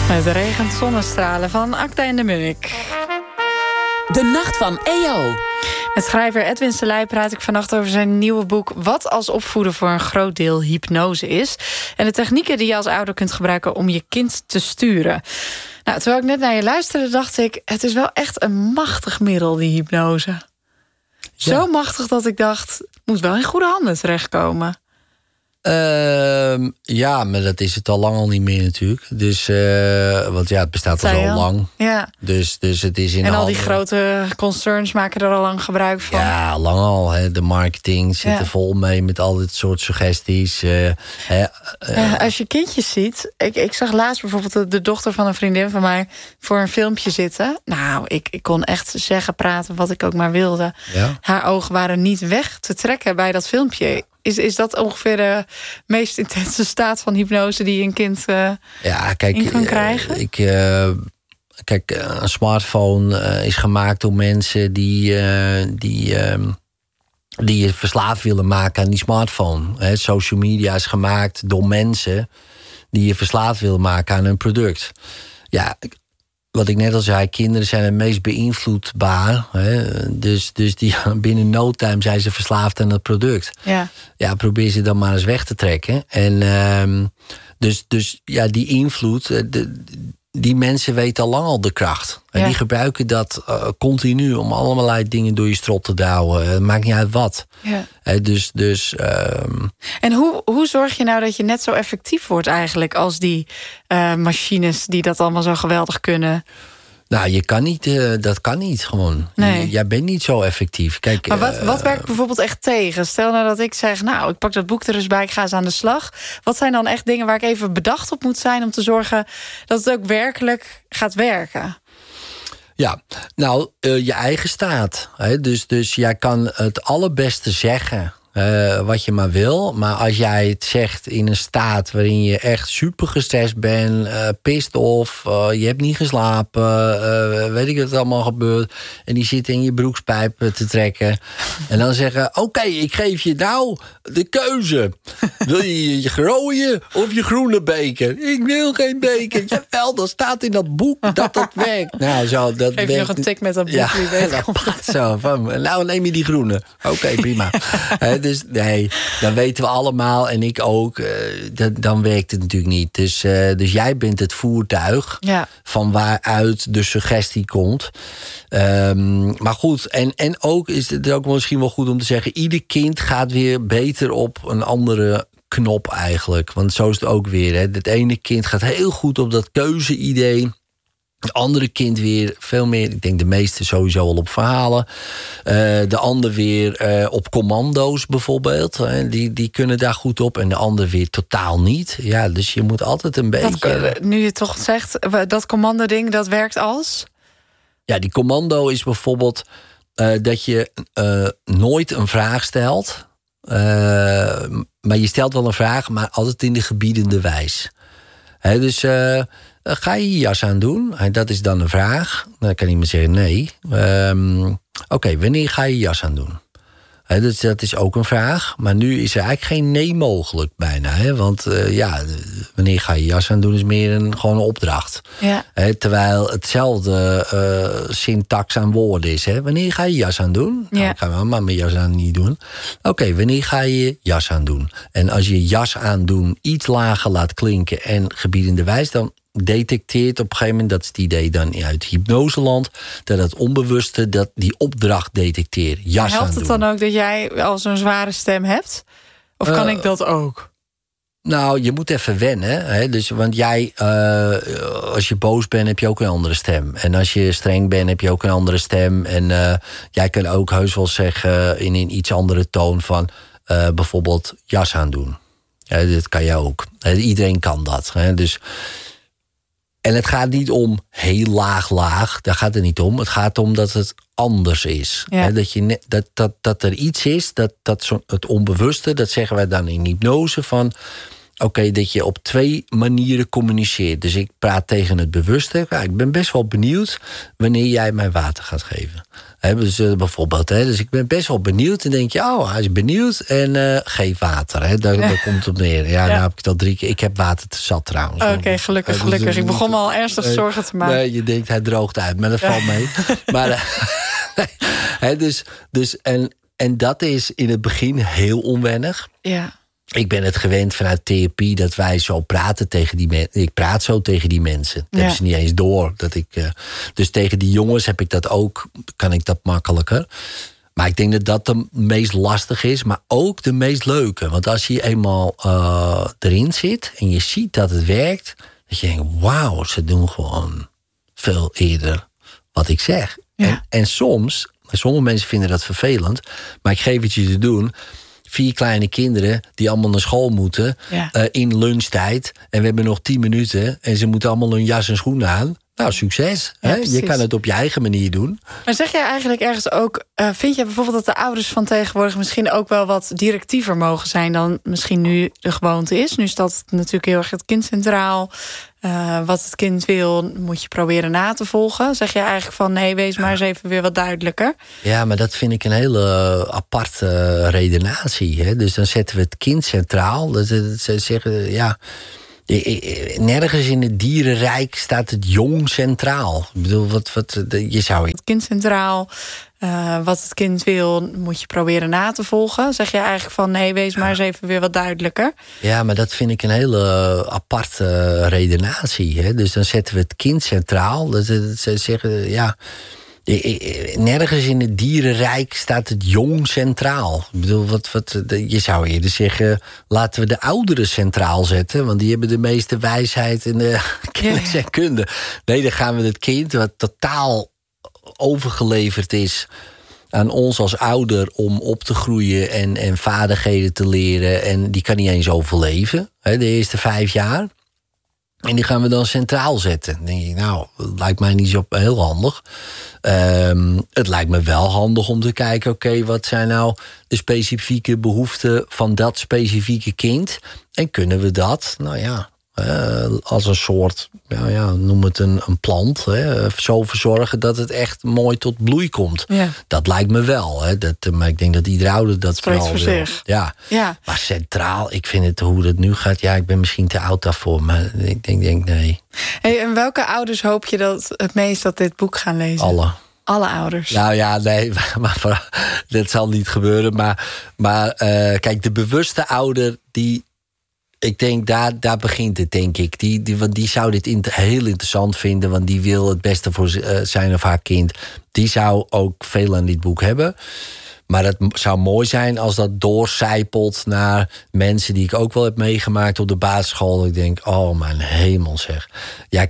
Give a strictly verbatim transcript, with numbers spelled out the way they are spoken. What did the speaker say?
Het regent zonnestralen van Akda en de Munnik. De Nacht van E O. Met schrijver Edwin Selei praat ik vannacht over zijn nieuwe boek... Wat als opvoeden voor een groot deel hypnose is. En de technieken die je als ouder kunt gebruiken om je kind te sturen. Nou, terwijl ik net naar je luisterde, dacht ik... het is wel echt een machtig middel, die hypnose. Ja. Zo machtig dat ik dacht, het moet wel in goede handen terechtkomen. Uh, ja, maar dat is het al lang al niet meer natuurlijk. Dus, uh, want ja, het bestaat al zo lang. Ja. Dus, dus het is in En al handen. die grote concerns maken er al lang gebruik van. Ja, lang al. Hè. De marketing zit Ja. er vol mee met al dit soort suggesties. Uh, hè, uh, Ja, als je kindjes ziet... Ik, ik zag laatst bijvoorbeeld de, de dochter van een vriendin van mij... voor een filmpje zitten. Nou, ik, ik kon echt zeggen, praten wat ik ook maar wilde. Ja. Haar ogen waren niet weg te trekken bij dat filmpje. Is, is dat ongeveer de meest intense staat van hypnose... die een kind uh, ja, kijk, in kan krijgen? Uh, ik, uh, kijk, een smartphone uh, is gemaakt door mensen die... Uh, die uh, die je verslaafd willen maken aan die smartphone. He, social media is gemaakt door mensen... die je verslaafd willen maken aan hun product. Ja, wat ik net al zei, kinderen zijn het meest beïnvloedbaar. Hè? Dus, dus die, binnen no time zijn ze verslaafd aan het product. Ja. Ja, probeer ze dan maar eens weg te trekken. En um, dus, dus ja, die invloed... De, die mensen weten al lang al de kracht. En ja. die gebruiken dat uh, continu om allerlei dingen door je strot te douwen. Het maakt niet uit wat. Ja. He, dus, dus, um... En hoe, hoe zorg je nou dat je net zo effectief wordt eigenlijk... als die uh, machines die dat allemaal zo geweldig kunnen? Nou, je kan niet, uh, dat kan niet gewoon. Nee. Je, jij bent niet zo effectief. Kijk, maar wat, uh, wat werkt bijvoorbeeld echt tegen? Stel nou dat ik zeg, nou, ik pak dat boek er eens bij, ik ga eens aan de slag. Wat zijn dan echt dingen waar ik even bedacht op moet zijn... om te zorgen dat het ook werkelijk gaat werken? Ja, nou, uh, je eigen staat. Hè? Dus, dus jij kan het allerbeste zeggen... Uh, wat je maar wil. Maar als jij het zegt in een staat waarin je echt super gestrest bent... Uh, pissed off, uh, je hebt niet geslapen... Uh, weet ik wat er allemaal gebeurt... en die zit in je broekspijp te trekken... en dan zeggen, oké, okay, ik geef je nou de keuze. Wil je je rode of je groene beker? Ik wil geen beker. Jawel, dat staat in dat boek dat dat werkt. Nou, zo, dat geef je werkt... nog een tik met dat boek. Ja, wie weet dat komt gaat zo. Van, nou, neem je die groene. Oké, okay, prima. He, dus nee, dan weten we allemaal, en ik ook, uh, dat, dan werkt het natuurlijk niet. Dus, uh, dus jij bent het voertuig ja. van waaruit de suggestie komt. Um, maar goed, en, en ook is het ook misschien wel goed om te zeggen... ieder kind gaat weer beter op een andere knop eigenlijk. Want zo is het ook weer. Hè. Het ene kind gaat heel goed op dat keuze-idee... Het andere kind weer veel meer, ik denk de meeste sowieso al op verhalen. Uh, de ander weer uh, op commando's bijvoorbeeld. Uh, die, die kunnen daar goed op. En de ander weer totaal niet. Ja, dus je moet altijd een beetje... Dat, nu je het toch zegt, dat commando-ding, dat werkt als? Ja, die commando is bijvoorbeeld uh, dat je uh, nooit een vraag stelt. Uh, maar je stelt wel een vraag, maar altijd in de gebiedende wijs. He, dus... Uh, Ga je je jas aan doen? Dat is dan een vraag. Dan kan iemand zeggen nee. Um, Oké, okay, wanneer ga je je jas aan doen? He, dus dat is ook een vraag. Maar nu is er eigenlijk geen nee mogelijk bijna. He, want uh, ja, wanneer ga je je jas aan doen is meer een, gewoon een opdracht. Ja. He, terwijl hetzelfde uh, syntax aan woorden is. He. Wanneer ga je je jas aan doen? Ja. Nou, ik ga wel maar mijn jas aan niet doen. Oké, okay, wanneer ga je je jas aan doen? En als je jas aandoen iets lager laat klinken en gebiedende wijs... dan detecteert op een gegeven moment, dat is het idee dan uit hypnoseland... dat het onbewuste dat die opdracht detecteert. Jas Helpt het aandoen. dan ook dat jij al zo'n zware stem hebt? Of kan uh, ik dat ook? Nou, je moet even wennen. Hè? Dus, want jij, uh, als je boos bent, heb je ook een andere stem. En als je streng bent, heb je ook een andere stem. En uh, jij kan ook heus wel zeggen in een iets andere toon van... Uh, bijvoorbeeld jas aandoen. Ja, dat kan jij ook. Iedereen kan dat. Hè? Dus... En het gaat niet om heel laag, laag. Daar gaat het niet om. Het gaat om dat het anders is. Ja. He, dat, je ne- dat, dat, dat er iets is, dat, dat zo, het onbewuste... dat zeggen wij dan in hypnose van... Oké, okay, dat je op twee manieren communiceert. Dus ik praat tegen het bewuste. Ja, ik ben best wel benieuwd wanneer jij mij water gaat geven. He, dus, uh, bijvoorbeeld, he, dus ik ben best wel benieuwd. En denk je, oh, hij is benieuwd en uh, geef water. He, daar, daar komt het op neer. Ja, ja. Nou heb ik het al drie keer. Ik heb water te zat trouwens. Oké, okay, gelukkig, uh, dus, gelukkig. Ik begon me al ernstig uh, zorgen te maken. Nee, je denkt, hij droogt uit, maar dat valt mee. Maar, uh, he, dus, dus, en, en dat is in het begin heel onwennig. Ja. Ik ben het gewend vanuit therapie dat wij zo praten tegen die mensen. Ik praat zo tegen die mensen. Dat ja. hebben ze niet eens door. Dat ik, uh, dus tegen die jongens heb ik dat ook, kan ik dat makkelijker. Maar ik denk dat dat de meest lastig is, maar ook de meest leuke. Want als je eenmaal uh, erin zit en je ziet dat het werkt, dat je denkt, wauw, ze doen gewoon veel eerder wat ik zeg. Ja. En, en soms, sommige mensen vinden dat vervelend, maar ik geef het je te doen. Vier kleine kinderen die allemaal naar school moeten. Ja. Uh, in lunchtijd. En we hebben nog tien minuten. En ze moeten allemaal hun jas en schoenen aan. Nou, succes. Ja, hè? Je kan het op je eigen manier doen. Maar zeg jij eigenlijk ergens ook... Uh, vind jij bijvoorbeeld dat de ouders van tegenwoordig misschien ook wel wat directiever mogen zijn dan misschien nu de gewoonte is? Nu staat het natuurlijk heel erg het kind centraal. Uh, wat het kind wil, moet je proberen na te volgen. Zeg jij eigenlijk van nee, wees maar eens even weer wat duidelijker? Ja, maar dat vind ik een hele aparte redenatie. Hè? Dus dan zetten we het kind centraal. Dat ze zeggen, ja... Nergens in het dierenrijk staat het jong centraal. Ik bedoel, wat, wat je zou... Het kind centraal, uh, wat het kind wil, moet je proberen na te volgen. Zeg je eigenlijk van nee, wees maar eens even weer wat duidelijker? Ja, maar dat vind ik een hele aparte redenatie. Hè? Dus dan zetten we het kind centraal. Dat ze zeggen, ja... Nergens in het dierenrijk staat het jong centraal. Ik bedoel, wat, wat, je zou eerder zeggen, laten we de ouderen centraal zetten, want die hebben de meeste wijsheid en de kennis en kunde. Nee, dan gaan we het kind, wat totaal overgeleverd is aan ons als ouder om op te groeien en, en vaardigheden te leren. En die kan niet eens overleven, hè, de eerste vijf jaar. En die gaan we dan centraal zetten. Dan denk ik, nou, dat lijkt mij niet zo heel handig. Um, het lijkt me wel handig om te kijken, oké, okay, wat zijn nou de specifieke behoeften van dat specifieke kind? En kunnen we dat, nou ja, uh, als een soort, ja, ja, noem het een, een plant, hè, zo verzorgen dat het echt mooi tot bloei komt. Ja. Dat lijkt me wel. Hè, dat, maar ik denk dat iedere ouder dat spreekt wel voor wil. zich. Ja. Ja. Maar centraal, ik vind het hoe dat nu gaat, ja, ik ben misschien te oud daarvoor, maar ik denk, denk nee. Hey, en welke ouders hoop je dat het meest dat dit boek gaan lezen? Alle. Alle ouders? Nou ja, nee, maar, maar dat zal niet gebeuren. Maar, maar uh, kijk, de bewuste ouder, die, ik denk, daar, daar begint het, denk ik. Die, die, want die zou dit inter, heel interessant vinden, want die wil het beste voor uh, zijn of haar kind. Die zou ook veel aan dit boek hebben. Maar het zou mooi zijn als dat doorcijpelt naar mensen die ik ook wel heb meegemaakt op de basisschool. Ik denk, oh mijn hemel zeg. Ja,